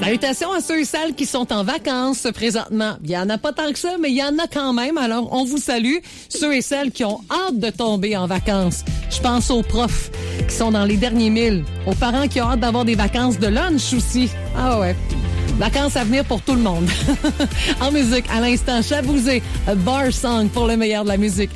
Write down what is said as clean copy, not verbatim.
Salutations à ceux et celles qui sont en vacances présentement. Il y en a pas tant que ça, mais il y en a quand même. Alors, on vous salue. Ceux et celles qui ont hâte de tomber en vacances. Je pense aux profs qui sont dans les derniers milles. Aux parents qui ont hâte d'avoir des vacances de lunch aussi. Ah ouais. Vacances à venir pour tout le monde. En musique, à l'instant, Chabouzé, Bar Song pour le meilleur de la musique.